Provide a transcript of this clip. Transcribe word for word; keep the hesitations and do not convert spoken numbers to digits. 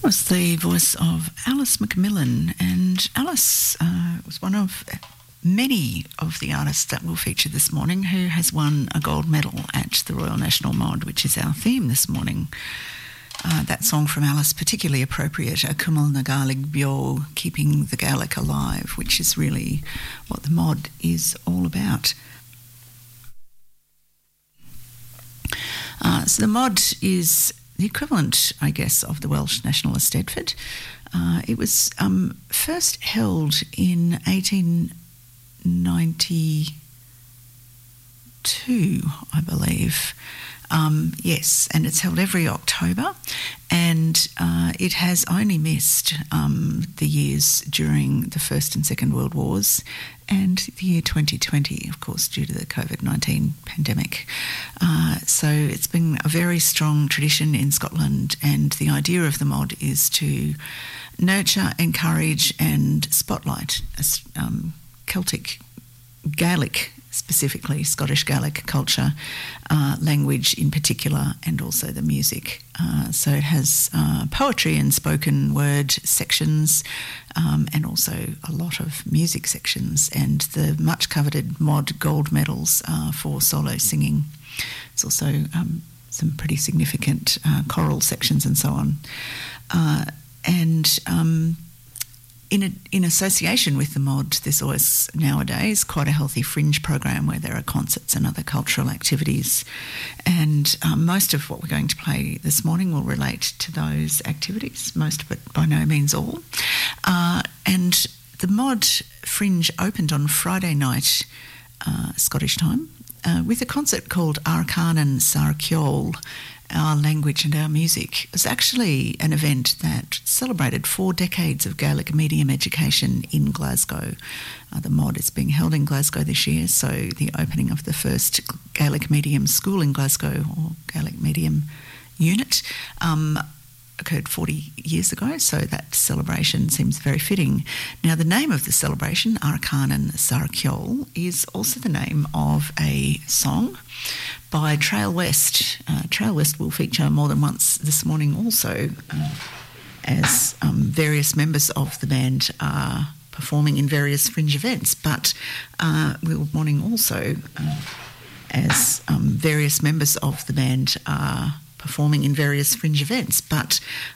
Was the voice of Alice McMillan, and Alice uh, was one of many of the artists that we'll feature this morning who has won a gold medal at the Royal National Mod, which is our theme this morning. Uh, that song from Alice, particularly appropriate, A Cummal na Gaeilge Beo, keeping the Gaelic alive, which is really what the Mod is all about. Uh, so the Mod is the equivalent, I guess, of the Welsh National Eisteddfod. Uh, it was um, first held in eighteen ninety-two, I believe. Um, yes, and it's held every October, and uh, it has only missed um, the years during the First and Second World Wars and the year twenty twenty, of course, due to the COVID nineteen pandemic. Uh, so it's been a very strong tradition in Scotland, and the idea of the Mod is to nurture, encourage and spotlight um, Celtic, Gaelic, specifically Scottish Gaelic culture, uh, language in particular, and also the music. Uh, so it has uh, poetry and spoken word sections, um, and also a lot of music sections, and the much coveted Mod gold medals uh, for solo singing. It's also um, some pretty significant uh, choral sections and so on. Uh, and um, In, a, in association with the Mod, there's always nowadays quite a healthy fringe program where there are concerts and other cultural activities. And um, most of what we're going to play this morning will relate to those activities, most of it by no means all. Uh, and the Mod Fringe opened on Friday night, uh, Scottish time, uh, with a concert called Arcanan Sar Ceol, Our Language and Our Music. It was actually an event that celebrated four decades of Gaelic medium education in Glasgow. Uh, the Mod is being held in Glasgow this year, so the opening of the first Gaelic medium school in Glasgow, or Gaelic medium unit, um, occurred forty years ago, so that celebration seems very fitting. Now, the name of the celebration, Arcanan Sar Ceol, is also the name of a song by Trail West. Uh, Trail West will feature more than once this morning also, uh, as um, various members of the band are performing in various fringe events, but uh, we'll morning also uh, as um, various members of the band are performing in various fringe events, but